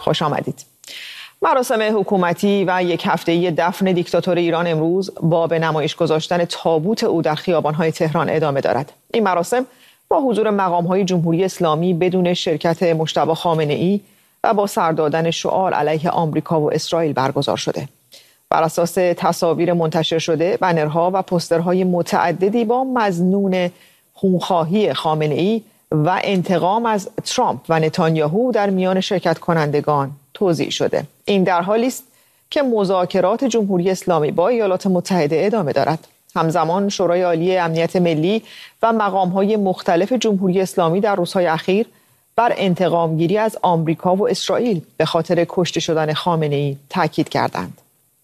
خوش آمدید. مراسم حکومتی و یک هفته‌ای دفن دیکتاتور ایران امروز با به نمایش گذاشتن تابوت او در خیابان‌های تهران ادامه دارد. این مراسم با حضور مقام‌های جمهوری اسلامی بدون شرکت مجتبی خامنه‌ای و با سر دادن شعار علیه آمریکا و اسرائیل برگزار شده. بر اساس تصاویر منتشر شده، بنرها و پوسترهای متعددی با مظنون خونخواهی خامنه‌ای و انتقام از ترامپ و نتانیاهو در میان شرکت کنندگان توزیع شده. این در حالی است که مذاکرات جمهوری اسلامی با ایالات متحده ادامه دارد. همزمان شورای عالی امنیت ملی و مقام‌های مختلف جمهوری اسلامی در روزهای اخیر بر انتقامگیری از آمریکا و اسرائیل به خاطر کشته شدن خامنه‌ای تاکید کردند.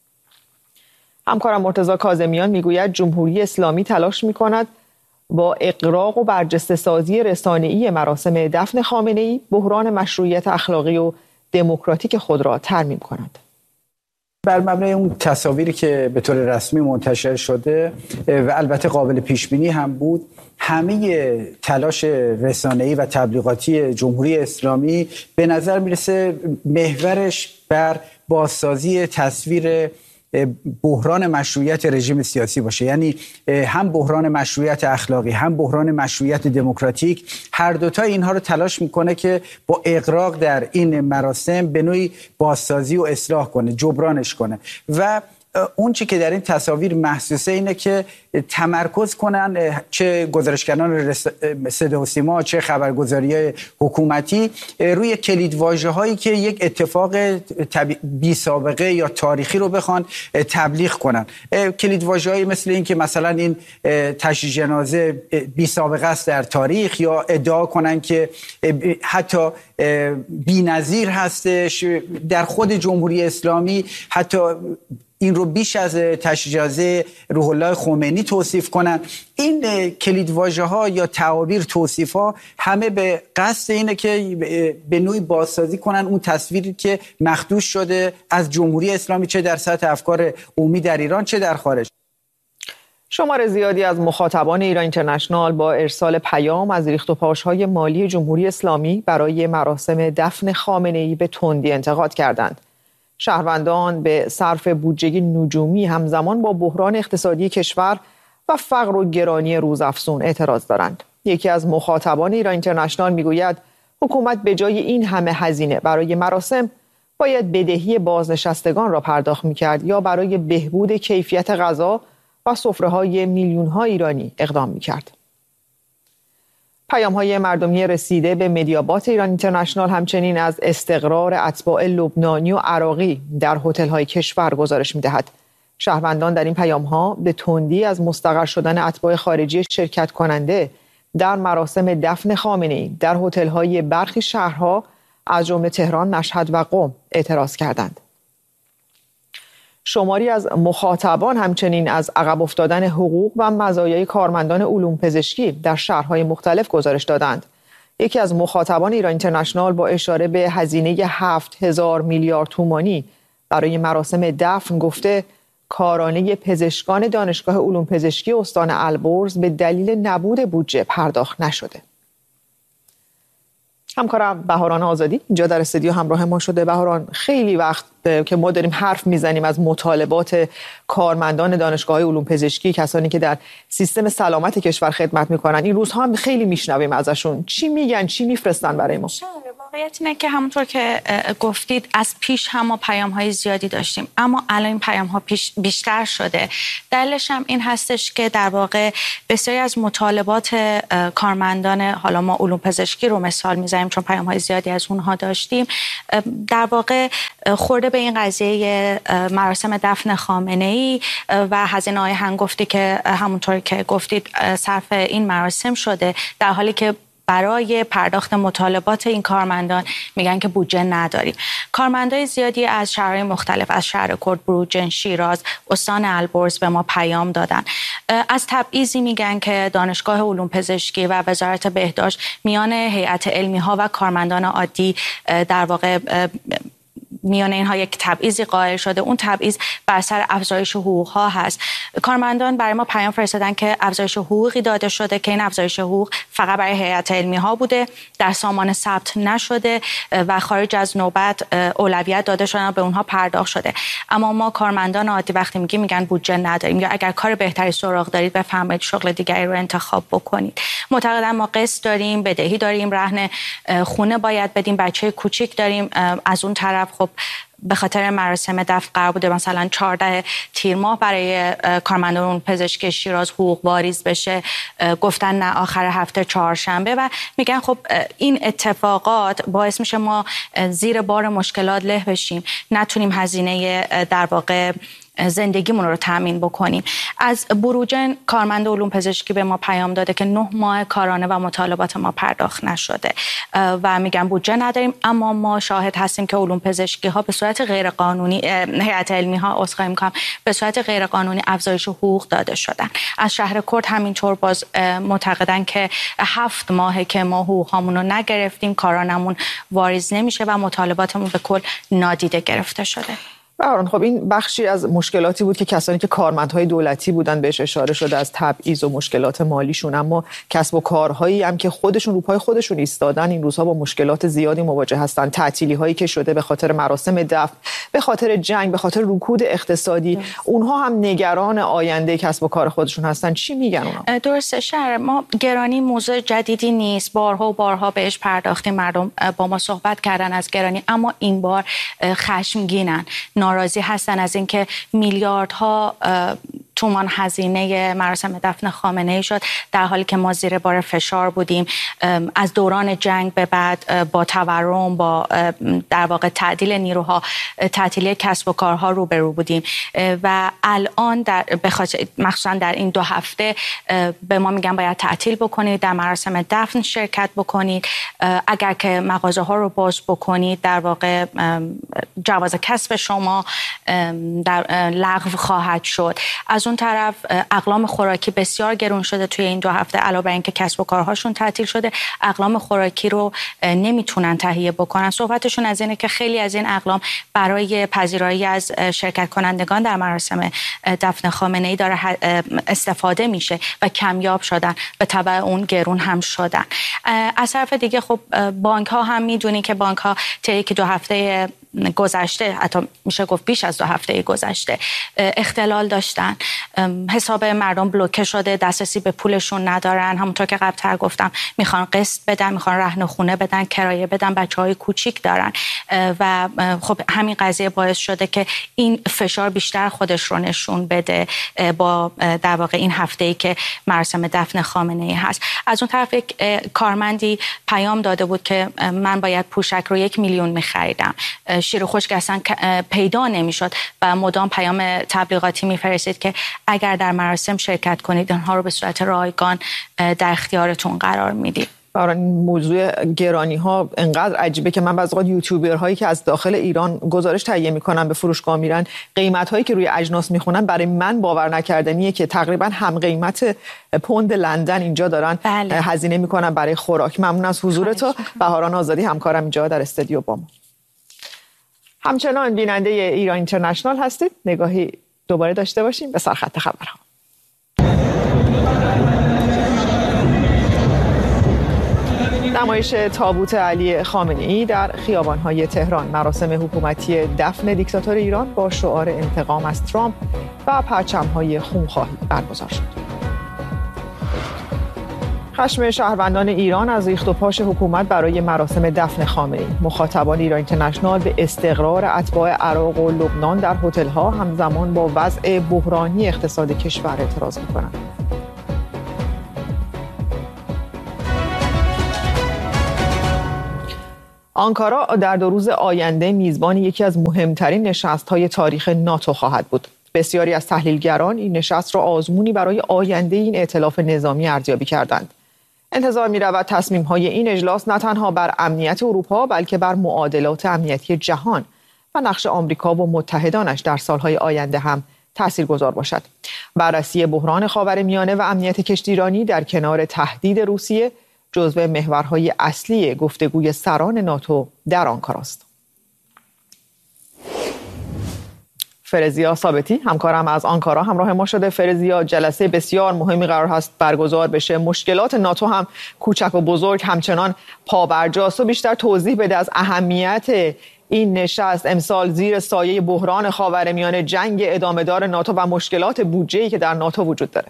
همکارم مرتضی کاظمیان میگوید جمهوری اسلامی تلاش می‌کند با اغراق و برجسته‌سازی رسانه‌ای مراسم دفن خامنه‌ای بحران مشروعیت اخلاقی و دموکراتیک خود را ترمیم کند. بر مبنای اون تصاویری که به طور رسمی منتشر شده و البته قابل پیش بینی هم بود، همه تلاش رسانه‌ای و تبلیغاتی جمهوری اسلامی به نظر میرسه محورش بر بازسازی تصویر بحران مشروعیت رژیم سیاسی باشه. یعنی هم بحران مشروعیت اخلاقی هم بحران مشروعیت دموکراتیک، هر دوتا اینها رو تلاش میکنه که با اغراق در این مراسم به نوعی بازسازی و اصلاح کنه، جبرانش کنه. و اون چی که در این تصاویر محسوسه اینه که تمرکز کنن چه گزارشگران صدا و سیما چه خبرگزاری‌های حکومتی روی کلیدواژه هایی که یک اتفاق بی سابقه یا تاریخی رو بخوان تبلیغ کنن. کلیدواژه هایی مثل این که مثلا این تشییع جنازه بی سابقه است در تاریخ، یا ادعا کنن که حتی بی‌نظیر هستش در خود جمهوری اسلامی، حتی این رو بیش از تشییع جنازه روح الله خمینی توصیف کنن. این کلیدواژه‌ها یا تعابیر، توصیف‌ها همه به قصد اینه که به نوعی بازسازی کنن اون تصویری که مخدوش شده از جمهوری اسلامی، چه در سطح افکار عمومی در ایران چه در خارج. شمار زیادی از مخاطبان ایران اینترنشنال با ارسال پیام از ریخت و پاش‌های مالی جمهوری اسلامی برای مراسم دفن خامنه‌ای به تندی انتقاد کردند. شهروندان به صرف بودجه نجومی همزمان با بحران اقتصادی کشور و فقر و گرانی روزافزون اعتراض دارند. یکی از مخاطبان ایران اینترنشنال میگوید حکومت به جای این همه هزینه برای مراسم باید بدهی بازنشستگان را پرداخت می‌کرد یا برای بهبود کیفیت غذا و سفره‌های میلیون‌ها ایرانی اقدام می‌کرد. پیام‌های مردمی رسیده به مدیابات ایران اینترنشنال همچنین از استقرار اتباع لبنانی و عراقی در هتل‌های کشور گزارش می‌دهد. شهروندان در این پیام‌ها به تندی از مستقر شدن اتباع خارجی شرکت کننده در مراسم دفن خامنه‌ای در هتل‌های برخی شهرها از جمله تهران، مشهد و قم اعتراض کردند. شماری از مخاطبان همچنین از عقب افتادن حقوق و مزایای کارمندان علوم پزشکی در شهرهای مختلف گزارش دادند. یکی از مخاطبان ایران اینترنشنال با اشاره به هزینه 7000 میلیارد تومانی برای مراسم دفن گفته کارانه پزشکان دانشگاه علوم پزشکی استان البرز به دلیل نبود بودجه پرداخت نشده. همکارم بهاران آزادی اینجا در استودیو همراه ما شده. بهاران، خیلی وقت که ما داریم حرف میزنیم از مطالبات کارمندان دانشگاه‌های علوم پزشکی، کسانی که در سیستم سلامت کشور خدمت میکنن، این روزها هم خیلی میشنویم ازشون. چی میگن، چی میفرستن برای ما؟ واقعیت اینه که همونطور که گفتید از پیش هم ما پیام‌های زیادی داشتیم، اما الان این پیام‌ها بیشتر شده. دلیلش هم این هستش که در واقع بسیاری از مطالبات کارمندان، حالا ما علوم پزشکی رو مثال میزنیم چون پیام‌های زیادی از اونها داشتیم، در واقع خورده به این قضیه مراسم دفن خامنه‌ای و هزینه‌های هنگفتی که همونطور که گفتید صرف این مراسم شده، در حالی که برای پرداخت مطالبات این کارمندان میگن که بودجه نداریم. کارمندای زیادی از شهرهای مختلف، از شهر کرد، بروجرد، شیراز، استان البرز به ما پیام دادن. از تبعیضی میگن که دانشگاه علوم پزشکی و وزارت بهداشت میان هیئت علمی ها و کارمندان عادی در واقع میان اینها یک تبعیضی قائل شده. اون تبعیض بر سر افزایش حقوق ها هست. کارمندان برای ما پیام فرستادن که افزایش حقوقی داده شده که این افزایش حقوق فقط برای هیئت علمی ها بوده، در سامان ثبت نشده و خارج از نوبت اولویت داده شدن، به اونها پرداخت شده. اما ما کارمندان عادی وقتی میگن بودجه نداریم یا اگر کار بهتری سراغ دارید بفرمایید شغل دیگری رو انتخاب بکنید. معتقدم ما قسط داریم، بدهی داریم، رهن خونه باید بدیم، بچه کوچیک داریم. از اون طرف خب به خاطر مراسم دفن قرار بوده مثلا 14 تیر ماه برای کارمندان پزشکی شیراز حقوق واریز بشه، گفتن نه آخر هفته چهارشنبه و میگن خب این اتفاقات باعث میشه ما زیر بار مشکلات له بشیم، نتونیم هزینه در واقع زندگیمون رو تامین بکنیم. از بروجن کارمند علوم پزشکی به ما پیام داده که 9 ماه کارانه و مطالبات ما پرداخت نشده و میگن بودجه نداریم، اما ما شاهد هستیم که علوم پزشکی ها به صورت غیر قانونی، هیئت علمی ها عذرخواهی میکنم، به صورت غیر قانونی افزایش حقوق داده شدن. از شهر کرد همینطور باز معتقدن که 7 ماهه که ما حقوقامون رو نگرفتیم، کارانمون واریز نمیشه و مطالباتمون به کل نادیده گرفته شده. خب این بخشی از مشکلاتی بود که کسانی که کارمندهای دولتی بودن بهش اشاره شده از تبعیض و مشکلات مالیشون، اما کسب و کارهایی هم که خودشون رو پای خودشون ایستادن این روزها با مشکلات زیادی مواجه هستن. تعطیلی هایی که شده به خاطر مراسم دفن، به خاطر جنگ، به خاطر رکود اقتصادی، اونها هم نگران آینده کسب و کار خودشون هستن. چی میگن اونها؟ درسته شهر ما گرانی موضوع جدیدی نیست، بارها و بارها بهش پرداختیم، مردم با ما صحبت کردن از گرانی، اما این بار خشمگینن، ناراضی هستن از اینکه میلیاردها تومان هزینه مراسم دفن خامنه‌ای شد در حالی که ما زیر بار فشار بودیم. از دوران جنگ به بعد با تورم، با در واقع تعدیل نیروها، تعطیلی کسب و کارها روبرو بودیم و الان مخصوصا در این 2 هفته به ما میگن باید تعطیل بکنید، در مراسم دفن شرکت بکنید، اگر که مغازه ها رو باز بکنید در واقع جواز کسب شما در لغو خواهد شد. از اون طرف اقلام خوراکی بسیار گرون شده توی این 2 هفته، علاوه بر اینکه کسب و کارهاشون تعطیل شده، اقلام خوراکی رو نمیتونن تهیه بکنن. صحبتشون از اینه که خیلی از این اقلام برای پذیرایی از شرکت کنندگان در مراسم دفن خامنه‌ای داره استفاده میشه و کمیاب شدن، به تبع اون گرون هم شدن. از طرف دیگه خب بانک ها هم میدونی که بانک ها طی 2 هفته گذشته، حتی میشه گفت بیش از 2 هفته گذشته، اختلال داشتن، حساب مردم بلوکه شده، دسترسی به پولشون ندارن، همونطور که قبل‌تر گفتم میخوان قسط بدن، میخوان رهن خونه بدن، کرایه بدن، بچه‌های کوچیک دارن و خب همین قضیه باعث شده که این فشار بیشتر خودش رو نشون بده با در واقع این هفته‌ای که مراسم دفن خامنه‌ای هست. از اون طرف یک کارمندی پیام داده بود که من باید پوشک رو 1 میلیون می‌خریدم، شیر و خشک اصلا پیدا نمیشد و مدام پیام تبلیغاتی میفرستید که اگر در مراسم شرکت کنید اونها رو به صورت رایگان در اختیارتون قرار میدید. برای این موضوع گرانی ها انقدر عجیبه که من بعضی وقت یوتیوبرهایی که از داخل ایران گزارش تهیه میکنن به فروشگاه میرن، قیمت هایی که روی اجناس میخونن برای من باور نکردنیه که تقریبا هم قیمت پوند لندن اینجا دارن هزینه میکنن برای خوراک. ممنون از حضورت. بهاران آزادی همکارم اینجا در استودیو با ما. همچنان بیننده ایران اینترنشنال هستید. نگاهی دوباره داشته باشیم به سرخط خبرها. نمایش تابوت علی خامنه‌ای در خیابان‌های تهران، مراسم حکومتی دفن دیکتاتور ایران با شعار انتقام از ترامپ و پرچم‌های خونخواهی برگزار شد. خشم شهروندان ایران از ریخت و پاش حکومت برای مراسم دفن خامنه‌ای. مخاطبان ایران اینترنشنال به استقرار اتباع عراق و لبنان در هتل‌ها همزمان با وضع بحرانی اقتصاد کشور اعتراض می‌کنند. آنکارا در 2 روز آینده میزبان یکی از مهمترین نشست‌های تاریخ ناتو خواهد بود. بسیاری از تحلیلگران این نشست را آزمونی برای آینده این ائتلاف نظامی ارزیابی کردند. انتظار می‌رود تصمیم‌های این اجلاس نه تنها بر امنیت اروپا بلکه بر معادلات امنیتی جهان و نقش آمریکا و متحدانش در سال‌های آینده هم تاثیرگذار باشد. بررسی بحران خاورمیانه و امنیت کشتیرانی در کنار تهدید روسیه جزو محورهای اصلی گفتگوی سران ناتو در آنکاراست. فرزیا ثابتی همکارم از آنکارا همراه ما شده. فرزیا، جلسه بسیار مهمی قرار هست برگزار بشه. مشکلات ناتو هم کوچک و بزرگ همچنان پابرجاست. و بیشتر توضیح بده از اهمیت این نشست امسال زیر سایه بحران خاورمیانه، جنگ ادامه دار ناتو و مشکلات بودجه‌ای که در ناتو وجود داره.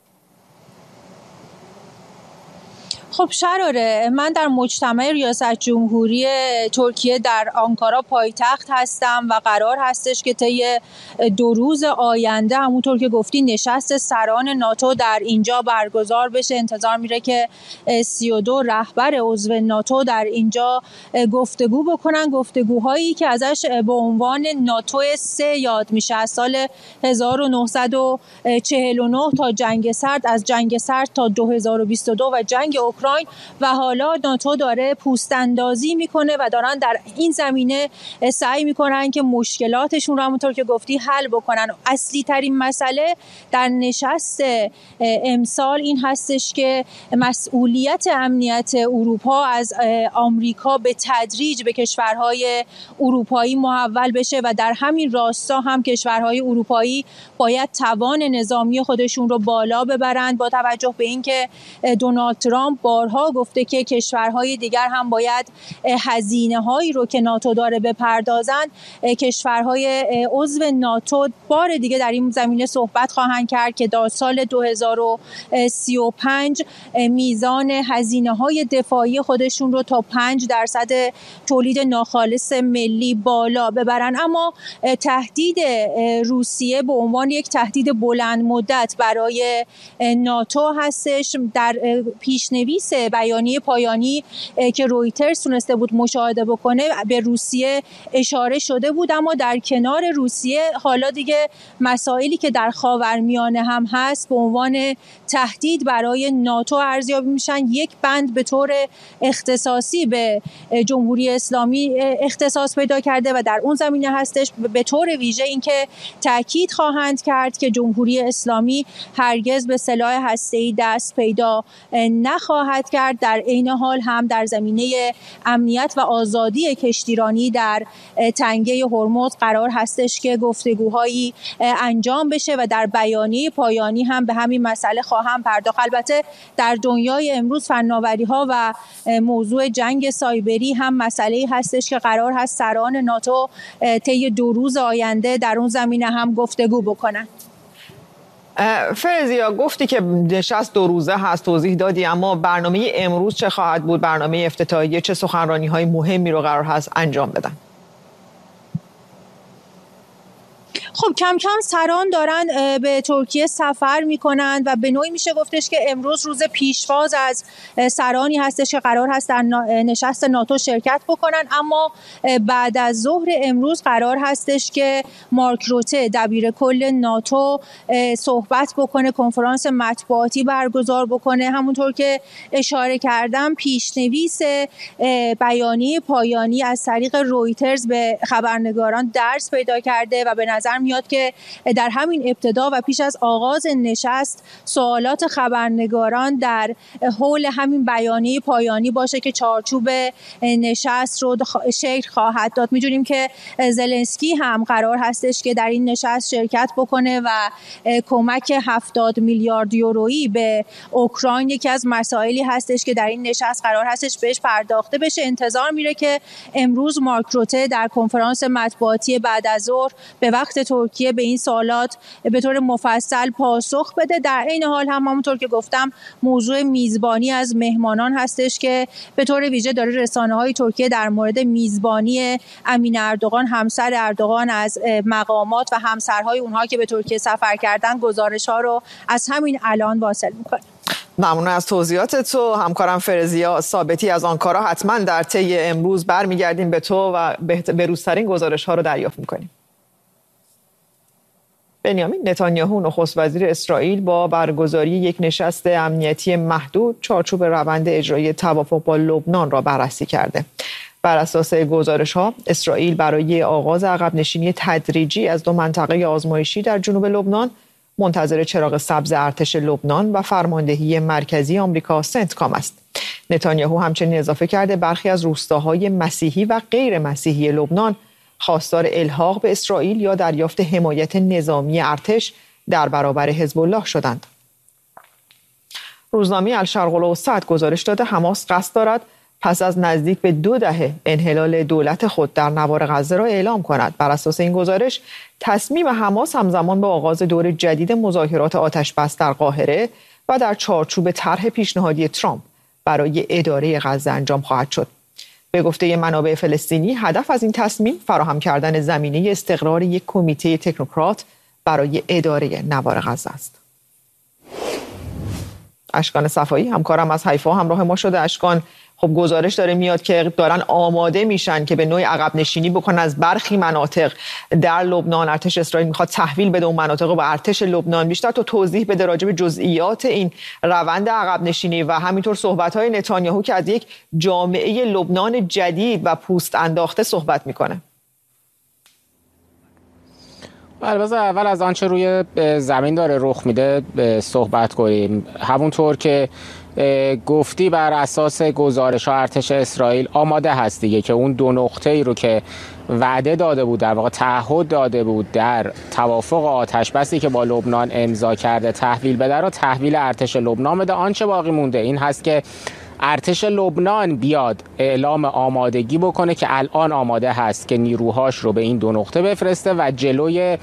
خب شراره، من در مجتمع ریاست جمهوری ترکیه در آنکارا پایتخت هستم و قرار هستش که طی 2 روز آینده همونطور که گفتی نشست سران ناتو در اینجا برگزار بشه. انتظار میره که 32 رهبر عضو ناتو در اینجا گفتگو بکنن، گفتگوهایی که ازش به عنوان ناتو 3 یاد میشه. از سال 1949 تا جنگ سرد، از جنگ سرد تا 2022 و جنگ اوکراین، و حالا ناتو داره پوست اندازی میکنه و دارن در این زمینه سعی میکنن که مشکلاتشون رو همونطور که گفتی حل بکنن. اصلی ترین مسئله در نشست امسال این هستش که مسئولیت امنیت اروپا از آمریکا به تدریج به کشورهای اروپایی محول بشه و در همین راستا هم کشورهای اروپایی باید توان نظامی خودشون رو بالا ببرند، با توجه به اینکه دونالد ترامپ بارها گفته که کشورهای دیگر هم باید هزینه‌هایی رو که ناتو داره بپردازن. کشورهای عضو ناتو بار دیگه در این زمینه صحبت خواهند کرد که در سال 2035 میزان هزینه‌های دفاعی خودشون رو تا 5% تولید ناخالص ملی بالا ببرن. اما تهدید روسیه به عنوان یک تهدید بلند مدت برای ناتو هستش. در پیشنویس بیانیه پایانی که رویترز تونسته بود مشاهده بکنه به روسیه اشاره شده بود، اما در کنار روسیه حالا دیگه مسائلی که در خاورمیانه هم هست به عنوان تهدید برای ناتو ارزیابی میشن. یک بند به طور اختصاصی به جمهوری اسلامی اختصاص پیدا کرده و در اون زمینه هستش به طور ویژه اینکه تاکید خواهند کرد که جمهوری اسلامی هرگز به سلاح هسته‌ای دست پیدا نخواهد کرد. در عین حال هم در زمینه امنیت و آزادی کشتیرانی در تنگه هرمز قرار هستش که گفتگوهایی انجام بشه و در بیانیه پایانی هم به همین مسئله خواهم پرداخت. البته در دنیای امروز فناوری‌ها و موضوع جنگ سایبری هم مسئله‌ای هستش که قرار هست سران ناتو طی 2 روز آینده در اون زمینه هم گفتگو بکنن. فرزیا، گفتی که نشست 2 روزه هست، توضیح دادی، اما برنامه امروز چه خواهد بود؟ برنامه افتتاحیه چه سخنرانی‌های مهمی رو قرار هست انجام بدن؟ خب کم کم سران دارن به ترکیه سفر میکنن و به نوعی میشه گفتش که امروز روز پیشواز از سرانی هستش که قرار هست در نشست ناتو شرکت بکنن. اما بعد از ظهر امروز قرار هستش که مارک روته دبیر کل ناتو صحبت بکنه، کنفرانس مطبوعاتی برگزار بکنه. همونطور که اشاره کردم پیشنویس بیانیه پایانی از طریق رویترز به خبرنگاران درس پیدا کرده و به نظر میاد که در همین ابتدا و پیش از آغاز نشست سوالات خبرنگاران در حول همین بیانیه پایانی باشه که چارچوب نشست رو شکل خواهد داد. می‌دونیم که زلنسکی هم قرار هستش که در این نشست شرکت بکنه و کمک 70 میلیارد یورویی به اوکراین یکی از مسائلی هستش که در این نشست قرار هستش بهش پرداخته بشه. انتظار میره که امروز مارک روته در کنفرانس مطبوعاتی بعد از ظهر به وقت ترکیه به این سوالات به طور مفصل پاسخ بده. در این حال هم همونطور که گفتم موضوع میزبانی از مهمانان هستش که به طور ویژه داره رسانه‌های ترکیه در مورد میزبانی امین اردوغان همسر اردوغان از مقامات و همسرهای اونها که به ترکیه سفر کردن گزارش‌ها رو از همین الان واصل می‌کنه. ممنون از توضیحات تو. همکارم فرزیا ثابتی از آنکارا. حتما در طی امروز برمیگردیم به تو و به‌روزترین گزارش‌ها رو دریافت می‌کنیم. بنیامین نتانیاهو نخست وزیر اسرائیل با برگزاری یک نشست امنیتی محدود چارچوب روند اجرایی توافق با لبنان را بررسی کرده. بر اساس گزارش‌ها اسرائیل برای آغاز عقب نشینی تدریجی از 2 منطقه آزمایشی در جنوب لبنان منتظر چراغ سبز ارتش لبنان و فرماندهی مرکزی آمریکا سنتکام است. نتانیاهو همچنین اضافه کرده برخی از روستاهای مسیحی و غیر مسیحی لبنان خواستار الحاق به اسرائیل یا دریافت حمایت نظامی ارتش در برابر حزب الله شدند. روزنامه الشرق الاوسط گزارش داده حماس قصد دارد پس از نزدیک به 2 دهه انحلال دولت خود در نوار غزه را اعلام کند. بر اساس این گزارش تصمیم حماس همزمان با آغاز دور جدید مذاکرات آتش‌بس در قاهره و در چارچوب طرح پیشنهادی ترامپ برای اداره غزه انجام خواهد شد. به گفته منابع فلسطینی هدف از این تصمیم فراهم کردن زمینه استقرار یک کمیته تکنوکرات برای اداره نوار غزه است. اشکان صفایی همکارم از حیفا همراه ما شده. اشکان، خب گزارش داره میاد که دارن آماده میشن که به نوعی عقب نشینی بکنن از برخی مناطق در لبنان. ارتش اسرائیل میخواد تحویل بده اون مناطق رو به ارتش لبنان. بیشتر تو توضیح بده راجع به جزئیات این روند عقب نشینی و همینطور صحبت‌های نتانیاهو که از یک جامعه لبنان جدید و پوست انداخته صحبت میکنه. البته اول از آنچه روی زمین داره رخ میده صحبت کنیم. همونطور که گفتی بر اساس گزارش ها ارتش اسرائیل آماده هست دیگه که اون 2 نقطه ای رو که وعده داده بود، در واقع تعهد داده بود در توافق آتش بسی که با لبنان امضا کرده تحویل بده رو تحویل ارتش لبنان بده. آنچه باقی مونده این هست که ارتش لبنان بیاد اعلام آمادگی بکنه که الان آماده هست که نیروهاش رو به این 2 نقطه بفرسته و جلوی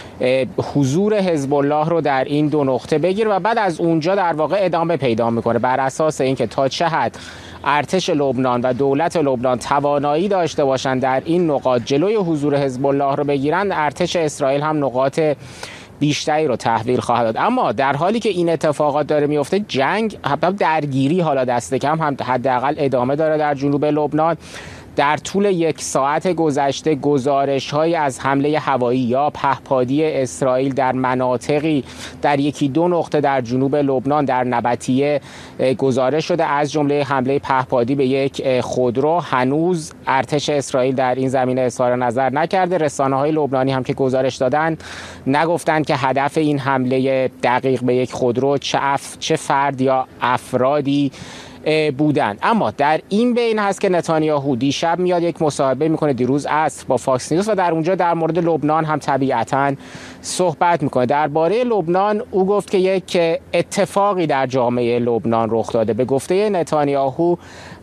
حضور حزب الله رو در این 2 نقطه بگیر و بعد از اونجا در واقع ادامه پیدا میکنه بر اساس اینکه تا چه حد ارتش لبنان و دولت لبنان توانایی داشته باشند در این نقاط جلوی حضور حزب الله رو بگیرن، ارتش اسرائیل هم نقاط بیشتری رو تحویل خواهد داد. اما در حالی که این اتفاقات داره میفته، جنگ درگیری حالا دست کم هم حداقل ادامه داره در جنوب لبنان. در طول 1 ساعت گذشته گزارش‌هایی از حمله هوایی یا پهپادی اسرائیل در مناطقی در 1-2 نقطه در جنوب لبنان در نبطیه گزارش شده، از جمله حمله پهپادی به یک خودرو. هنوز ارتش اسرائیل در این زمینه اظهار نظر نکرده. رسانه‌های لبنانی هم که گزارش دادن نگفتن که هدف این حمله دقیق به یک خودرو چه فرد یا افرادی بودند. اما در این بین هست که نتانیاهو دیشب میاد یک مصاحبه میکنه، دیروز عصر با فاکس نیوز، و در اونجا در مورد لبنان هم طبیعتاً صحبت میکنه. درباره لبنان او گفت که یک اتفاقی در جامعه لبنان رخ داده. به گفته نتانیاهو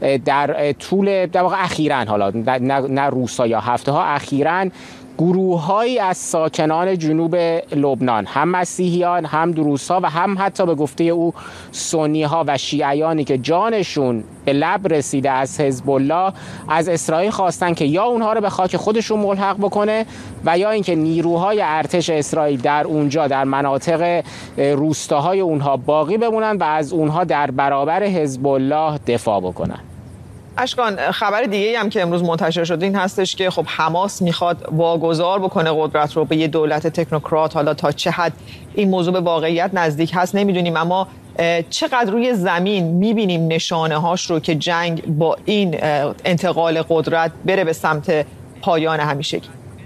در طول در واقع اخیراً، حالا نه روزها یا هفته ها، اخیراً گروه‌هایی از ساکنان جنوب لبنان، هم مسیحیان هم دروزها و هم حتی به گفته او سنی‌ها و شیعیانی که جانشون به لب رسیده از حزب الله، از اسرائیل خواستن که یا اونها رو به خاک خودشون ملحق بکنه و یا اینکه نیروهای ارتش اسرائیل در اونجا در مناطق روستاهای اونها باقی بمونن و از اونها در برابر حزب الله دفاع بکنن. اشکان، خبر دیگه‌ای هم که امروز منتشر شده این هستش که خب حماس میخواد واگذار بکنه قدرت رو به یه دولت تکنوکرات. حالا تا چه حد این موضوع به واقعیت نزدیک هست نمیدونیم، اما چقدر روی زمین میبینیم نشانه هاش رو که جنگ با این انتقال قدرت بره به سمت پایان همیشگی؟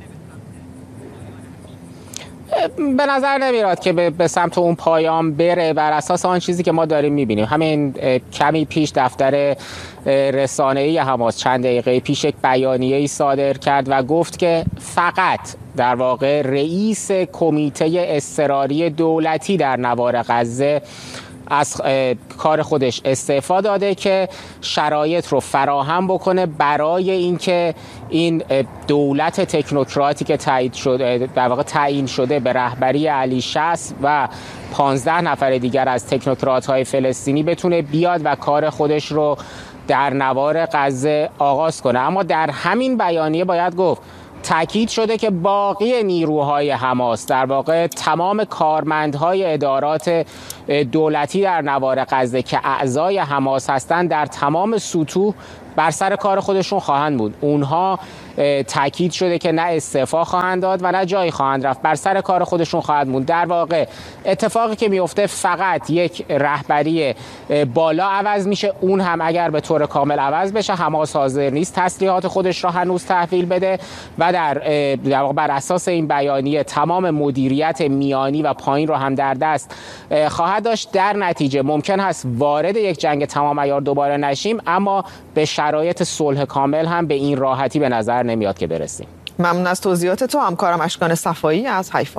به نظر نمیاد که به سمت اون پایان بره بر اساس آن چیزی که ما داریم میبینیم. همین کمی پیش دفتر رسانه‌ای حماس چند دقیقه پیش یک بیانیه‌ای صادر کرد و گفت که فقط در واقع رئیس کمیته اضطراری دولتی در نوار غزه از کار خودش استعفا داده که شرایط رو فراهم بکنه برای اینکه این دولت تکنوکراتی که تایید شده، در واقع تعیین شده به رهبری علی شصت و 15 نفر دیگر از تکنوکرات‌های فلسطینی بتونه بیاد و کار خودش رو در نوار غزه آغاز کنه. اما در همین بیانیه باید گفت تاکید شده که باقی نیروهای حماس، در واقع تمام کارمندهای ادارات دولتی در نوار غزه که اعضای حماس هستند، در تمام سطوح بر سر کار خودشون خواهند بود. اونها تاکید شده که نه استعفا خواهند داد و نه جایی خواهند رفت، بر سر کار خودشون خواهند بود. در واقع اتفاقی که میفته فقط یک رهبری بالا عوض میشه، اون هم اگر به طور کامل عوض بشه حماس حاضر نیست تسلیحات خودش را هنوز تحویل بده و در واقع بر اساس این بیانیه تمام مدیریت میانی و پایین رو هم در دست خواهد داشت. در نتیجه ممکن هست وارد یک جنگ تمام عیار دوباره نشیم، اما به شرایط صلح کامل هم به این راحتی به نظر نمیاد که برسیم. ممنون از توضیحات تو همکارم اشکان صفایی از حیفا.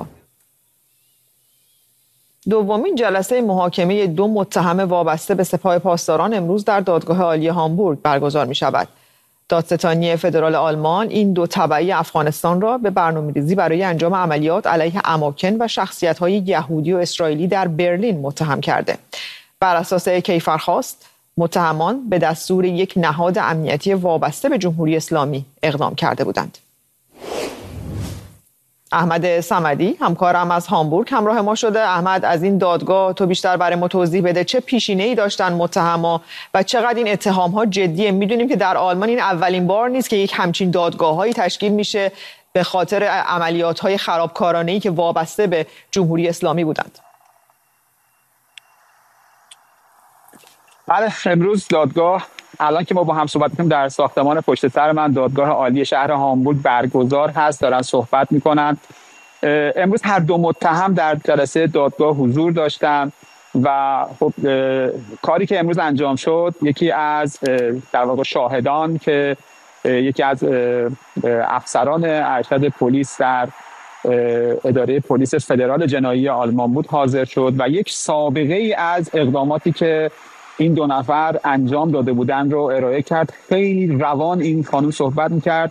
دومین جلسه محاکمه 2 متهم وابسته به سپاه پاسداران امروز در دادگاه عالی هامبورگ برگزار می شود. دادستانی فدرال آلمان این 2 تبعی افغانستان را به برنامه‌ریزی برای انجام عملیات علیه اماکن و شخصیت‌های یهودی و اسرائیلی در برلین متهم کرده. بر اساس کیفرخواست، متهمان به دستور یک نهاد امنیتی وابسته به جمهوری اسلامی اقدام کرده بودند. احمد صمدی همکارم از هامبورگ همراه ما شده. احمد، از این دادگاه تو بیشتر برای ما توضیح بده، چه پیشینه‌ای داشتن متهما و چقدر این اتهام‌ها جدیه؟ می‌دونیم که در آلمان این اولین بار نیست که یک همچین دادگاه‌هایی تشکیل میشه به خاطر عملیات‌های خرابکارانه‌ای که وابسته به جمهوری اسلامی بودند. بله، امروز دادگاه، الان که ما با هم صحبت می‌کنیم در ساختمان پشت سر من دادگاه عالی شهر هامبورگ برگزار هست، دارن صحبت میکنن. امروز هر 2 متهم در جلسه دادگاه حضور داشتن و خب کاری که امروز انجام شد، یکی از در واقع شاهدان که یکی از افسران ارشد پلیس در اداره پلیس فدرال جنایی آلمان بود حاضر شد و یک سابقه ای از اقداماتی که این 2 نفر انجام داده بودن رو ارائه کرد. خیلی روان این خانم صحبت میکرد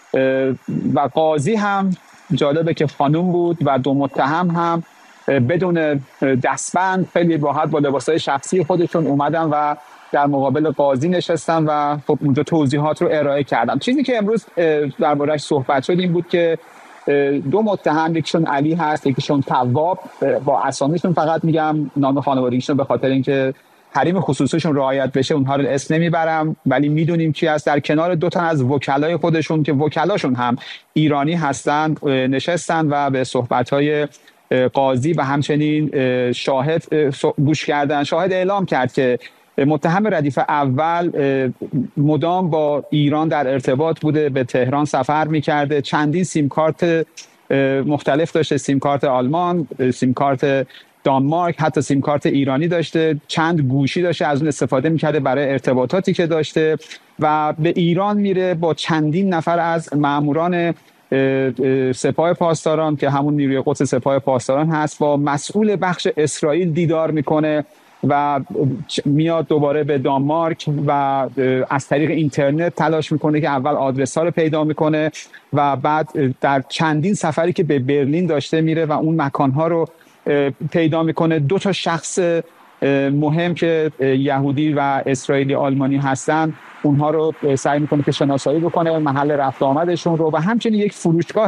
و قاضی هم جالبه که خانم بود و 2 متهم هم بدون دستبند خیلی راحت با لباسای شخصی خودشون اومدن و در مقابل قاضی نشستن و خب اونجا توضیحات رو ارائه کردن. چیزی که امروز درباره‌اش صحبت شد این بود که 2 متهم، یکیشون علی هست، یکیشون تواب، با اسامیشون فقط میگم، نام خانوادگیشون به خاطر اینکه حریم خصوصیشون رعایت بشه اونها رو اسم نمیبرم، ولی میدونیم کی هست. در کنار 2 تا از وکلای خودشون که وکلاشون هم ایرانی هستن نشستن و به صحبت‌های قاضی و همچنین شاهد گوش کردن. شاهد اعلام کرد که متهم ردیف اول مدام با ایران در ارتباط بوده، به تهران سفر میکرده، چندین سیم کارت مختلف داشته، سیم کارت آلمان، سیم کارت دانمارک، حتی سیم کارت ایرانی داشته، چند گوشی داشته، از اون استفاده میکرده برای ارتباطاتی که داشته و به ایران میره با چندین نفر از ماموران سپاه پاسداران که همون نیروی قدس سپاه پاسداران هست، با مسئول بخش اسرائیل دیدار میکنه و میاد دوباره به دانمارک و از طریق اینترنت تلاش میکنه که اول آدرس ها رو پیدا میکنه و بعد در چندین سفری که به برلین داشته میره و اون مکان ها رو پیدا میکنه. 2 تا شخص مهم که یهودی و اسرائیلی آلمانی هستن، اونها رو سعی میکنه که شناسایی بکنه، محل رفت آمدشون رو، و همچنین یک فروشگاه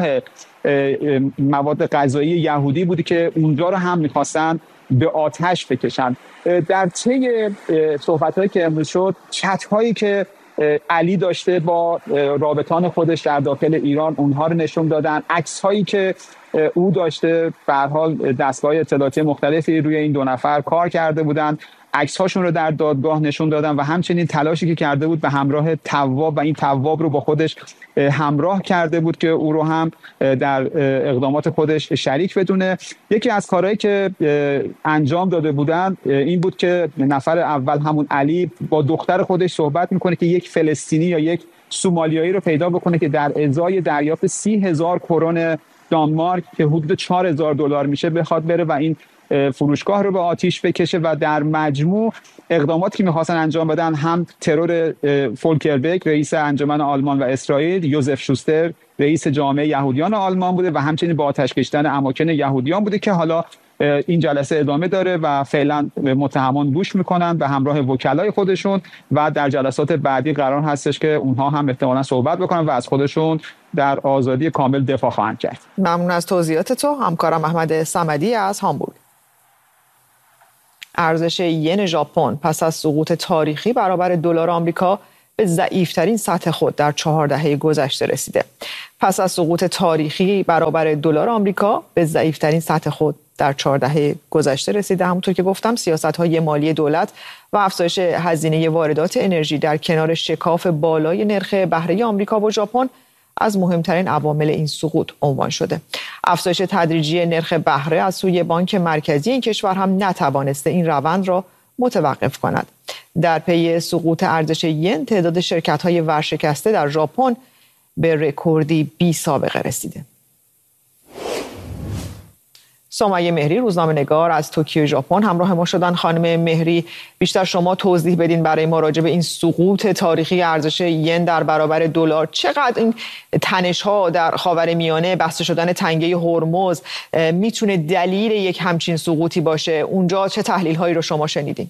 مواد غذایی یهودی بودی که اونجا رو هم میخواستن به آتش بکشن. در طی صحبت‌هایی که امروز شد، چت‌هایی که علی داشته با رابطان خودش در داخل ایران، اونها رو نشون دادن. عکس‌هایی که او داشته، به هر حال دستگاه اطلاعاتی مختلفی روی این 2 نفر کار کرده بودن، عکس‌هاشون رو در دادگاه نشون دادن و همچنین تلاشی که کرده بود به همراه تواب و این تواب رو با خودش همراه کرده بود که او رو هم در اقدامات خودش شریک بدونه. یکی از کارهایی که انجام داده بودن این بود که نفر اول همون علی با دختر خودش صحبت میکنه که یک فلسطینی یا یک سومالیایی رو پیدا بکنه که در ازای دریافت 30,000 کرون دانمارک که حدود $4,000 میشه بخواد بره و این فروشگاه رو به آتیش بکشه و در مجموع اقداماتی که می‌خواستن انجام بدن، هم ترور فولکر بک رئیس انجمن آلمان و اسرائیل، یوزف شوستر رئیس جامعه یهودیان آلمان بوده و همچنین با آتش کشیدن اماکن یهودیان بوده که حالا این جلسه ادامه داره و فعلا متهمان گوش میکنن به همراه وکلای خودشون و در جلسات بعدی قرار هستش که اونها هم احتمالاً صحبت بکنن و از خودشون در آزادی کامل دفاع خواهند کرد. ممنون از توضیحات تو همکارم احمد صمدی از هامبورگ. ارزش ین ژاپن پس از سقوط تاریخی برابر دلار آمریکا به ضعیف‌ترین سطح خود در 4 دهه گذشته رسیده. پس از سقوط تاریخی برابر دلار آمریکا به ضعیف‌ترین سطح خود در 4 دهه گذشته رسیده. همونطور که گفتم، سیاست‌های مالی دولت و افزایش هزینه واردات انرژی در کنار شکاف بالای نرخ بهره آمریکا و ژاپن از مهمترین عوامل این سقوط عنوان شده. افزایش تدریجی نرخ بهره از سوی بانک مرکزی این کشور هم نتوانسته این روند را متوقف کند. در پی سقوط ارزش ین، تعداد شرکت‌های ورشکسته در ژاپن به رکوردی بی سابقه رسیده. سمیه مهری، روزنامه‌نگار از توکیو ژاپن همراه ما شدن. خانم مهری، بیشتر شما توضیح بدین برای ما راجع به این سقوط تاریخی ارزش ین در برابر دلار. چقدر این تنش‌ها در خاورمیانه، بسته شدن تنگه هرمز میتونه دلیل یک همچین سقوطی باشه؟ اونجا چه تحلیل‌هایی رو شما شنیدین؟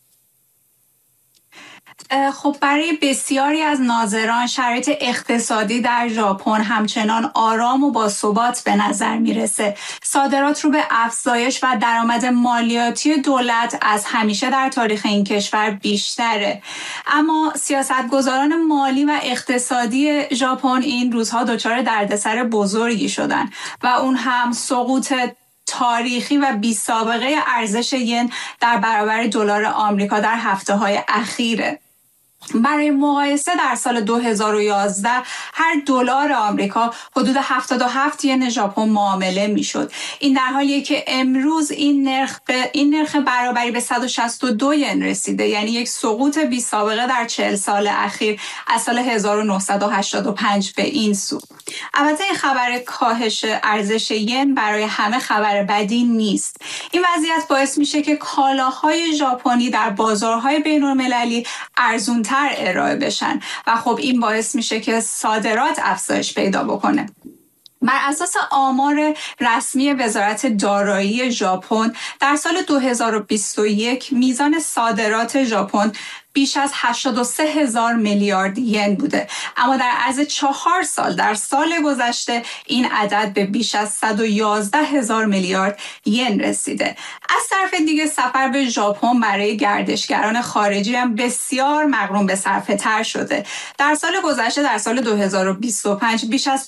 خب برای بسیاری از ناظران شرایط اقتصادی در ژاپن همچنان آرام و باثبات به نظر میرسه. صادرات رو به افزایش و درآمد مالیاتی دولت از همیشه در تاریخ این کشور بیشتره. اما سیاستگزاران مالی و اقتصادی ژاپن این روزها دچار دردسر بزرگی شدن و اون هم سقوط تاریخی و بی سابقه ارزش ین در برابر دلار آمریکا در هفته‌های اخیره. برای مقایسه در سال 2011 هر دلار آمریکا حدود 77 ین ژاپن معامله میشد. این در حالیه که امروز این نرخ برابری به 162 ین رسیده، یعنی یک سقوط بی سابقه در 40 سال اخیر از سال 1985 به این سو. البته این خبر کاهش ارزش ین برای همه خبر بدی نیست. این وضعیت باعث میشه که کالاهای ژاپنی در بازارهای بین‌المللی ارزان‌تر ارائه بشن و خب این باعث میشه که صادرات افزایش پیدا بکنه. بر اساس آمار رسمی وزارت دارایی ژاپن در سال 2021 میزان صادرات ژاپن بیش از 83,000 میلیارد ین بوده، اما در عرض 4 سال در سال گذشته این عدد به بیش از 111,000 میلیارد ین رسیده. از طرف دیگه سفر به ژاپن برای گردشگران خارجی هم بسیار مغروم به صرفه تر شده. در سال گذشته در سال 2025 بیش از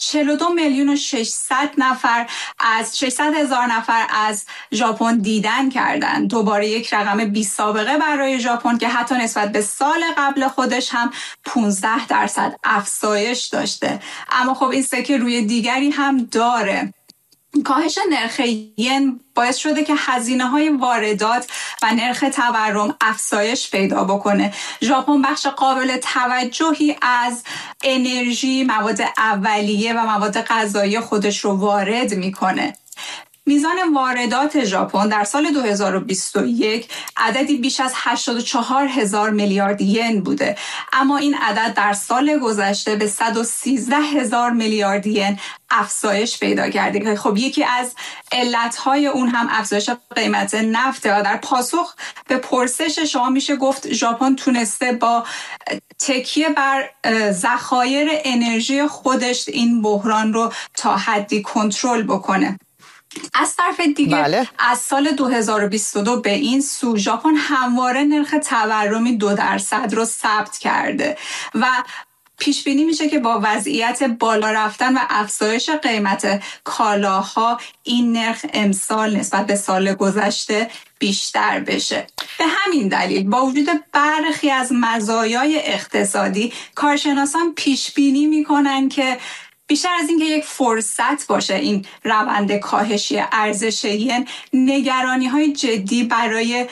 42,600,000 نفر از ژاپن دیدن کردند. دوباره یک رقم بی سابقه برای ژاپن که حتی نسبت به سال قبل خودش هم 15% افزایش داشته. اما خب این سکه روی دیگری هم داره. کاهش نرخ ین باعث شده که هزینه‌های واردات و نرخ تورم افزایش پیدا بکنه. ژاپن بخش قابل توجهی از انرژی، مواد اولیه و مواد غذایی خودش رو وارد میکنه. میزان واردات ژاپن در سال 2021 عددی بیش از 84,000 میلیارد ین بوده، اما این عدد در سال گذشته به 113,000 میلیارد ین افزایش پیدا کرده. خب یکی از علتهای اون هم افزایش قیمت نفته و در پاسخ به پرسش شما میشه گفت ژاپن تونسته با تکیه بر ذخایر انرژی خودش این بحران رو تا حدی کنترل بکنه. از طرف دیگه از سال 2022 به این سو ژاپن همواره نرخ تورمی 2% رو ثبت کرده و پیش بینی میشه که با وضعیت بالا رفتن و افزایش قیمت کالاها این نرخ امسال نسبت به سال گذشته بیشتر بشه. به همین دلیل با وجود برخی از مزایای اقتصادی، کارشناسان پیش بینی میکنن که بیشتر از اینکه یک فرصت باشه این روند کاهشی ارزش ین، نگرانی‌های جدی برای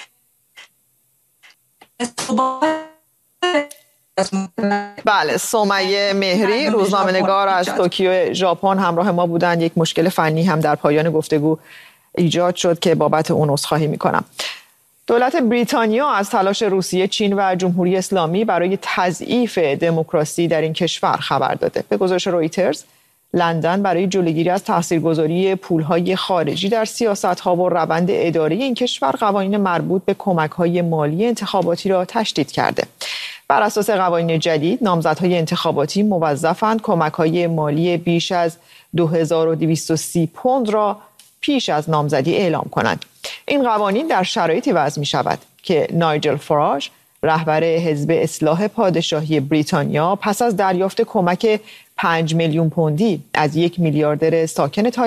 بله، سمیه مهری، روزنامه‌نگار از توکیو ژاپن همراه ما بودن. یک مشکل فنی هم در پایان گفتگو ایجاد شد که بابت اون عذرخواهی می‌کنم. دولت بریتانیا از تلاش روسیه، چین و جمهوری اسلامی برای تضعیف دموکراسی در این کشور خبر داده. به گزارش رویترز، لندن برای جلوگیری از تاثیرگذاری پولهای خارجی در سیاست‌ها و روند اداری این کشور قوانین مربوط به کمک‌های مالی انتخاباتی را تشدید کرده. بر اساس قوانین جدید، نامزدهای انتخاباتی موظفند کمک‌های مالی بیش از 2230 پوند را پیش از نامزدی اعلام کنند. این قوانین در شرایطی وضع می شود که نایجل فاراژ، رهبر حزب اصلاح پادشاهی بریتانیا، پس از دریافت کمک 5 میلیون پوندی از یک میلیاردر ساکن